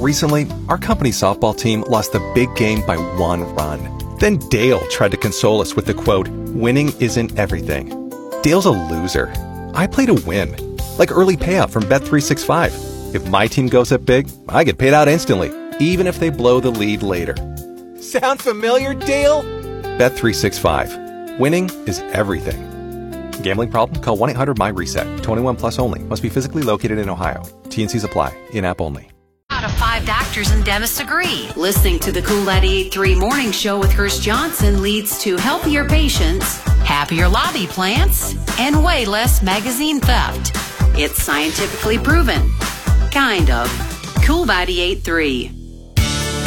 Recently, our company softball team lost the big game by 1 run. Then Dale tried to console us with the quote, "Winning isn't everything." Dale's a loser. I play to win. Like early payout from Bet365. If my team goes up big, I get paid out instantly, even if they blow the lead later. Sound familiar, Dale? Bet365. Winning is everything. Gambling problem? Call 1-800-MY-RESET. 21 plus only. Must be physically located in Ohio. T&Cs apply. In-app only. Out of 5 doctors and dentists agree. Listening to the Cool 98.3 Morning Show with Chris Johnson leads to healthier patients, happier lobby plants, and way less magazine theft. It's scientifically proven. Kind of. Cool 98.3.